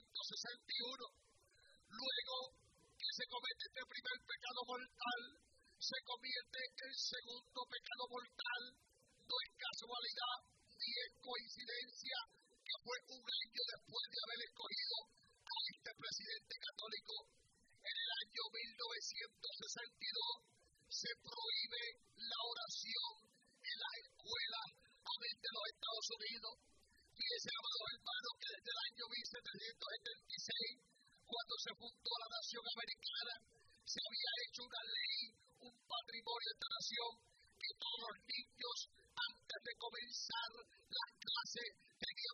1961. Luego que se comete este primer pecado mortal, se convierte en segundo pecado mortal. No es casualidad ni es coincidencia que fue un año después de haber escogido a este presidente católico. En el año 1962 se prohíbe la oración en las escuelas de los Estados Unidos. Fíjense, amados hermanos, que desde el año 1776, cuando se fundó la nación americana, se había hecho una ley, un patrimonio de esta nación, que todos los niños, antes de comenzar las clases, tenían